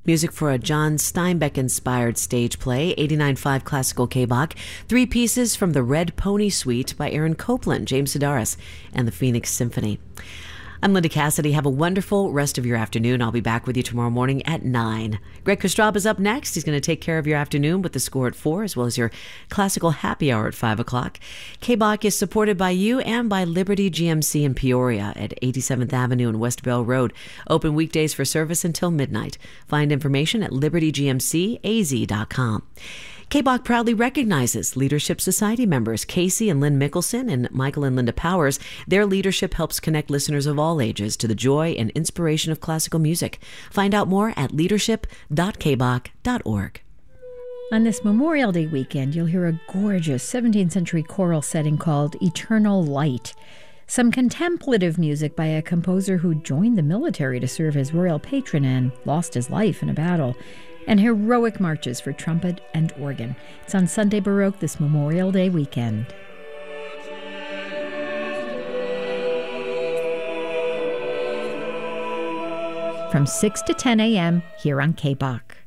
Music for a John Steinbeck-inspired stage play, 89.5 Classical K-Bach. 3 pieces from the Red Pony Suite by Aaron Copland, James Sedaris, and the Phoenix Symphony. I'm Linda Cassidy. Have a wonderful rest of your afternoon. I'll be back with you tomorrow morning at 9. Greg Kostrab up next. He's going to take care of your afternoon with the score at 4, as well as your classical happy hour at 5 o'clock. K-Bach is supported by you and by Liberty GMC in Peoria at 87th Avenue and West Bell Road. Open weekdays for service until midnight. Find information at libertygmcaz.com. K-Bach proudly recognizes Leadership Society members Casey and Lynn Mickelson and Michael and Linda Powers. Their leadership helps connect listeners of all ages to the joy and inspiration of classical music. Find out more at leadership.kbach.org. On this Memorial Day weekend, you'll hear a gorgeous 17th century choral setting called Eternal Light. Some contemplative music by a composer who joined the military to serve as royal patron and lost his life in a battle. And heroic marches for trumpet and organ. It's on Sunday Baroque this Memorial Day weekend. From 6 to 10 a.m. here on K-Bach.